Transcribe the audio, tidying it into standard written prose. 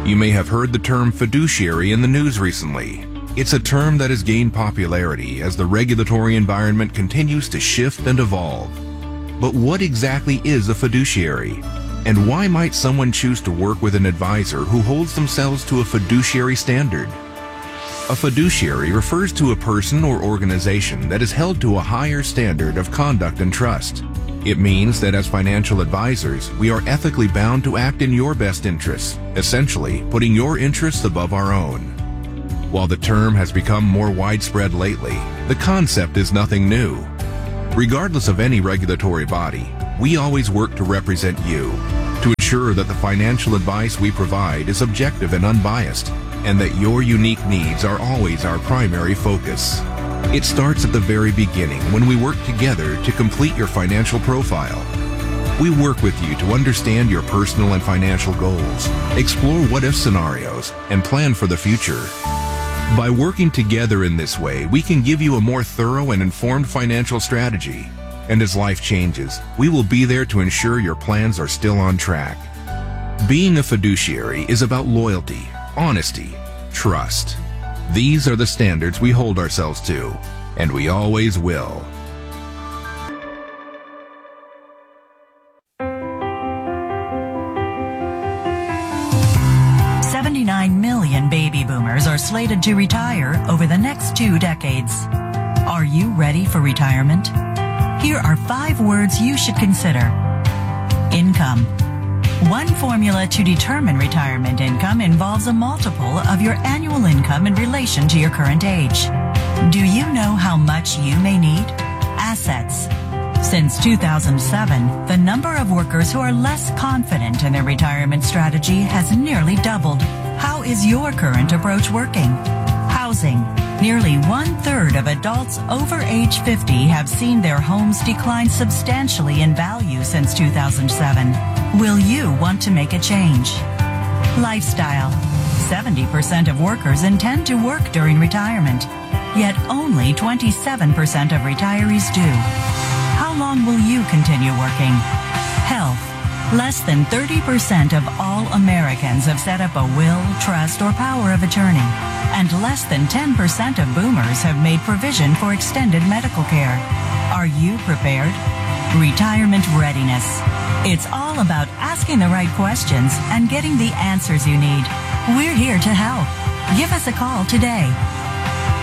You may have heard the term fiduciary in the news recently. It's a term that has gained popularity as the regulatory environment continues to shift and evolve. But what exactly is a fiduciary? And why might someone choose to work with an advisor who holds themselves to a fiduciary standard? A fiduciary refers to a person or organization that is held to a higher standard of conduct and trust. It means that as financial advisors, we are ethically bound to act in your best interests, essentially putting your interests above our own. While the term has become more widespread lately, the concept is nothing new. Regardless of any regulatory body, we always work to represent you, to ensure that the financial advice we provide is objective and unbiased, and that your unique needs are always our primary focus. It starts at the very beginning when we work together to complete your financial profile. We work with you to understand your personal and financial goals, explore what-if scenarios, and plan for the future. By working together in this way, we can give you a more thorough and informed financial strategy. And as life changes, we will be there to ensure your plans are still on track. Being a fiduciary is about loyalty, honesty, trust. These are the standards we hold ourselves to, and we always will. Million baby boomers are slated to retire over the next 2 decades. Are you ready for retirement? Here are 5 words you should consider. Income. One formula to determine retirement income involves a multiple of your annual income in relation to your current age. Do you know how much you may need? Assets. Since 2007, the number of workers who are less confident in their retirement strategy has nearly doubled. How is your current approach working? Housing. Nearly 1/3 of adults over age 50 have seen their homes decline substantially in value since 2007. Will you want to make a change? Lifestyle. 70% of workers intend to work during retirement, yet only 27% of retirees do. How long will you continue working? Health. Less than 30% of all Americans have set up a will, trust, or power of attorney, and less than 10% of boomers have made provision for extended medical care. Are you prepared? Retirement readiness. It's all about asking the right questions and getting the answers you need. We're here to help. Give us a call today.